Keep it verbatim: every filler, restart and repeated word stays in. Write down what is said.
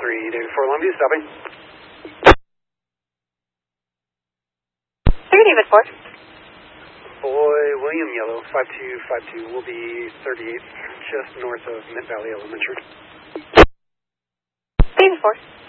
three, David four, Longview, stopping. three, David four. Boy, William Yellow, five two five two, will be thirty-eighth, just north of Mid Valley Elementary. David four.